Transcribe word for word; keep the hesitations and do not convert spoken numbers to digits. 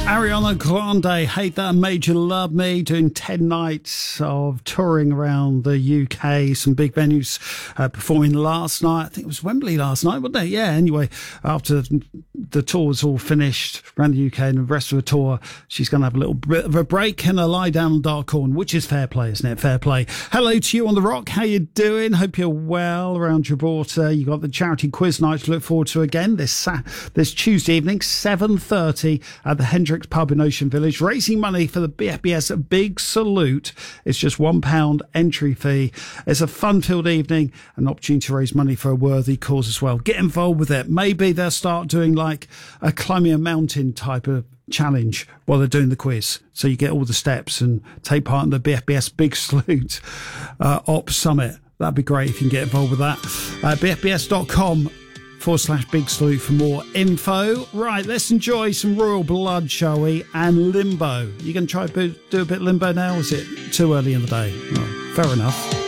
Ariana Grande, Hate That Made You Love Me, doing ten nights of touring around the U K, some big venues, uh, performing last night. I think it was Wembley last night, wasn't it? Yeah, anyway, after the tour was all finished around the U K and the rest of the tour, she's going to have a little bit of a break and a lie down on dark corn, which is fair play, isn't it? Fair play. Hello to you on The Rock. How you doing? Hope you're well around Gibraltar. You got the charity quiz night to look forward to again this Sa- this Tuesday evening, seven thirty at the Hendricks Pub in Ocean Village, raising money for the B F B S Big Salute. It's just one pound entry fee. It's a fun-filled evening, an opportunity to raise money for a worthy cause as well. Get involved with it. Maybe they'll start doing like a climbing a mountain type of challenge while they're doing the quiz, so you get all the steps and take part in the B F B S Big Salute uh, Ops Summit. That'd be great if you can get involved with that. uh, b f b s dot com forward slash Big Salute for more info. Right, let's enjoy some Royal Blood, shall we? And Limbo. You going to try to do a bit of Limbo now? Or is it too early in the day? Oh, fair enough.